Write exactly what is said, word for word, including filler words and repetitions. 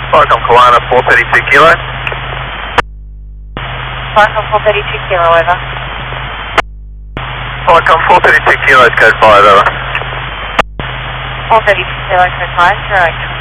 Falcon Kalana four thirty-two kilo. Falcon four thirty-two kilo, over. Falcon four thirty-two kilos, code five, over. four thirty-two kilo, code five, zero eight.